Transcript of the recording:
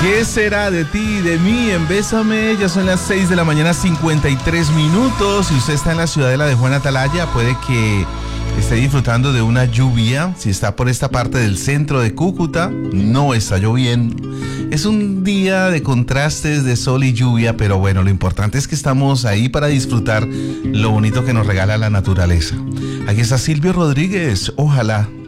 ¿Qué será de ti y de mí en Bésame? Ya son las 6 de la mañana, 53 minutos. Si usted está en la ciudadela de Juan Atalaya, puede que esté disfrutando de una lluvia. Si está por esta parte del centro de Cúcuta, no está lloviendo. Es un día de contrastes de sol y lluvia, pero bueno, lo importante es que estamos ahí para disfrutar lo bonito que nos regala la naturaleza. Aquí está Silvio Rodríguez, ojalá.